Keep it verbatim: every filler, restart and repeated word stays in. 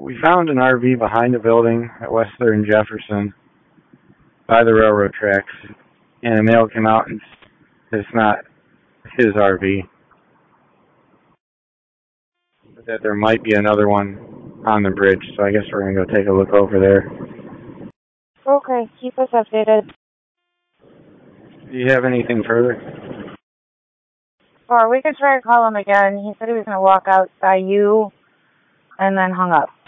we found an R V behind the building at West third and Jefferson by the railroad tracks, and a male came out and it's not his R V, but that there might be another one on the bridge, so I guess we're going to go take a look over there. Okay, keep us updated. Do you have anything further? Or we could try to call him again. He said he was going to walk out by you and then hung up.